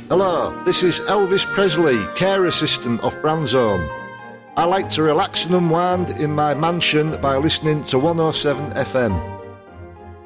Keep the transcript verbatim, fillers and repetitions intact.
Hello, this is Elvis Presley, care assistant of Brandzone. I like to relax and unwind in my mansion by listening to one oh seven F M.